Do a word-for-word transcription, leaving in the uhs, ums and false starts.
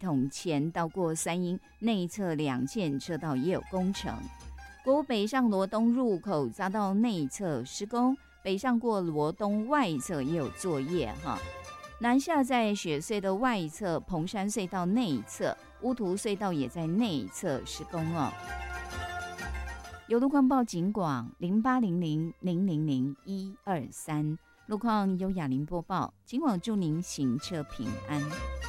统前到过三鶯内侧两线车道也有工程。国五北上罗东入口匝道内侧施工，北上过罗东外侧也有作业哈。南下在雪隧的外侧，蓬山隧道内侧，乌图隧道也在内侧施工哦。有路况报警广零八零零零零零一二三，路况由雅玲播报，警广祝您行车平安。